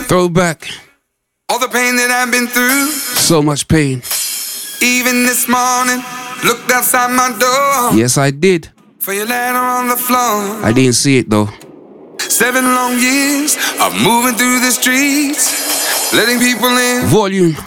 Throwback. All the pain that I've been through. So much pain. Even this morning, looked outside my door. Yes, I did. For your letter on the floor. I didn't see it though. 7 long years of moving through the streets, letting people in. Volume.